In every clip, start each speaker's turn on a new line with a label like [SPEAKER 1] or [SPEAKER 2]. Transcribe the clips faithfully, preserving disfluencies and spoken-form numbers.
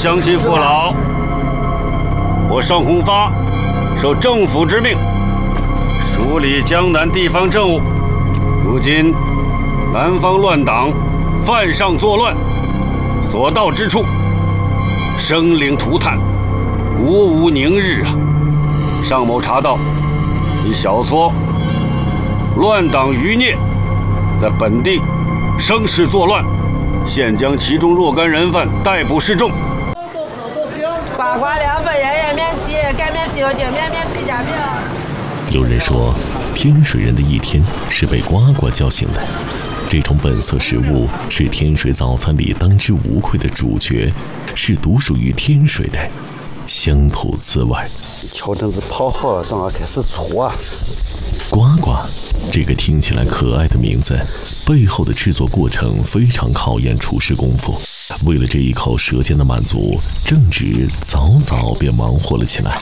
[SPEAKER 1] 乡亲父老，我尚弘发受政府之命，梳理江南地方政务。如今南方乱党犯上作乱，所到之处，生灵涂炭，国无宁日啊！尚某查到，一小撮乱党余孽在本地生事作乱，现将其中若干人犯逮捕示众。
[SPEAKER 2] 瓜瓜凉粉，人人面皮，干面皮和顶面面皮加面。
[SPEAKER 3] 有人说，天水人的一天是被呱呱叫醒的。这种本色食物是天水早餐里当之无愧的主角，是独属于天水的乡土滋味。
[SPEAKER 4] 瞧阵子泡好了，正好开始搓啊。
[SPEAKER 3] 呱呱，这个听起来可爱的名字，背后的制作过程非常考验厨师功夫。为了这一口舌尖的满足，正直早早便忙活了起来。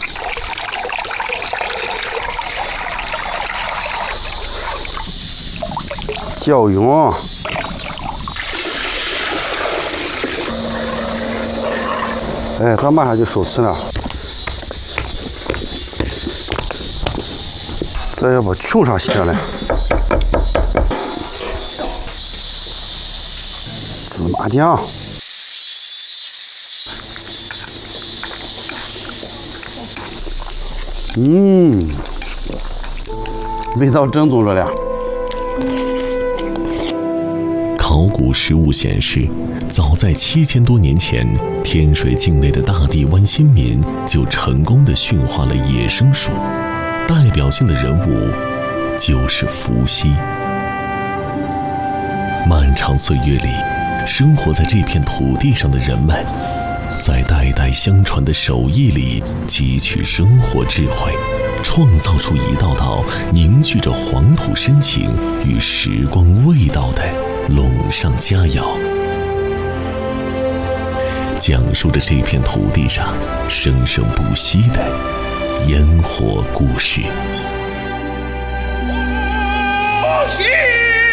[SPEAKER 4] 椒蓉，哎，这马上就收吃了。这要把球上洗了。芝麻酱，嗯，味道正宗着了。
[SPEAKER 3] 考古实物显示，早在七千多年前，天水境内的大地湾先民就成功地驯化了野生鼠。代表性的人物就是伏羲。漫长岁月里，生活在这片土地上的人们，在代代相传的手艺里汲取生活智慧，创造出一道道凝聚着黄土深情与时光味道的陇上佳肴，讲述着这片土地上生生不息的烟火故事。
[SPEAKER 1] 不息。